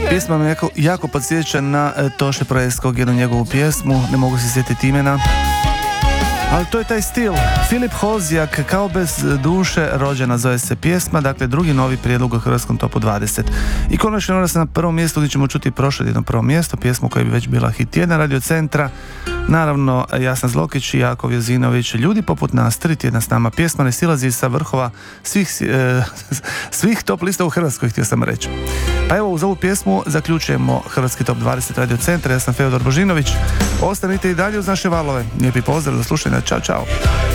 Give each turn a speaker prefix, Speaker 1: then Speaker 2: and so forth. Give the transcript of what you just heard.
Speaker 1: Pjesma me jako podsjeća na Toše Proeskog, jednu njegovu pjesmu, ne mogu se sjetiti imena. Ali to je taj stil. Filip Hozjak, Kao bez duše rođena zove se pjesma, dakle drugi novi prijedlog u hrvatskom topu 20. I konačno ona se na prvom mjestu, gdje ćemo čuti prošle jedno prvo mjesto, pjesmu koja bi već bila hit tjedna Radio Centra. Naravno, Jasna Zlokić i Jakov Jozinović, Ljudi poput nas, 3 tjedna s nama. Pjesma ne silazi sa vrhova svih top lista u Hrvatskoj, htio sam reći. Pa evo, uz ovu pjesmu zaključujemo Hrvatski top 20 Radio Centra. Ja sam Feodor Božinović. Ostanite i dalje uz naše valove. Lijepi pozdrav, do slušanja. Ćao, čao.